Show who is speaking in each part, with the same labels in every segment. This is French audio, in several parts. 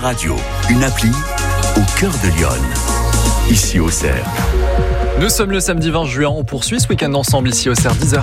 Speaker 1: Radio, une appli au cœur de Lyon, ici au Cerf.
Speaker 2: Nous sommes le samedi 20 juin, on poursuit ce week-end ensemble ici au Cerf, 10h.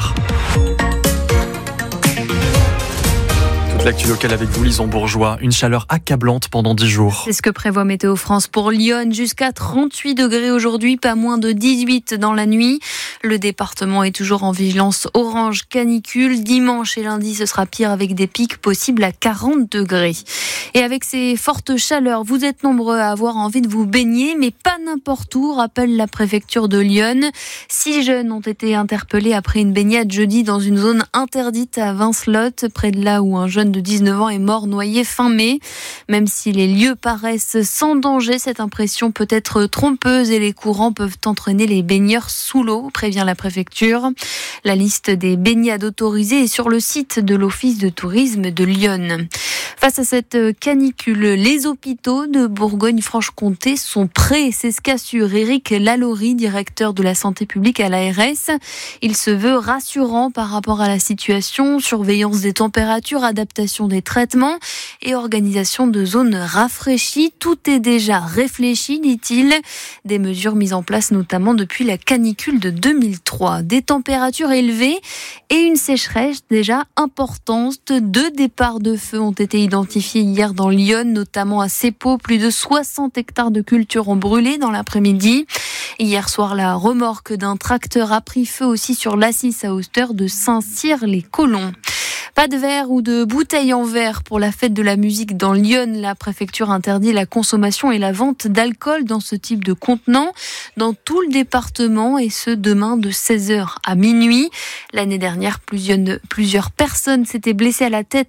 Speaker 2: L'actu locale avec vous, Lison Bourgeois. Une chaleur accablante pendant 10 jours.
Speaker 3: C'est ce que prévoit Météo France pour Lyon. Jusqu'à 38 degrés aujourd'hui, pas moins de 18 dans la nuit. Le département est toujours en vigilance orange canicule. Dimanche et lundi, ce sera pire avec des pics possibles à 40 degrés. Et avec ces fortes chaleurs, vous êtes nombreux à avoir envie de vous baigner, mais pas n'importe où, rappelle la préfecture de Lyon. 6 jeunes ont été interpellés après une baignade jeudi dans une zone interdite à Vincelotte, près de là où un jeune de 19 ans est mort noyé fin mai. Même si les lieux paraissent sans danger, cette impression peut être trompeuse et les courants peuvent entraîner les baigneurs sous l'eau, prévient la préfecture. La liste des baignades autorisées est sur le site de l'Office de tourisme de Lyon. Face à cette canicule, les hôpitaux de Bourgogne-Franche-Comté sont prêts. C'est ce qu'assure Éric Lalaurie, directeur de la santé publique à l'ARS. Il se veut rassurant par rapport à la situation, surveillance des températures, adaptation des traitements et organisation de zones rafraîchies. Tout est déjà réfléchi, dit-il. Des mesures mises en place notamment depuis la canicule de 2003. Des températures élevées et une sécheresse déjà importante. 2 départs de feu ont été identifiés hier dans Lyon, notamment à Seppo. Plus de 60 hectares de culture ont brûlé dans l'après-midi. Hier soir, la remorque d'un tracteur a pris feu aussi sur l'A6 à hauteur de Saint-Cyr-les-Colons. Pas de verre ou de bouteilles en verre pour la fête de la musique dans Lyon. La préfecture interdit la consommation et la vente d'alcool dans ce type de contenant dans tout le département et ce demain de 16h à minuit. L'année dernière, plusieurs personnes s'étaient blessées à la tête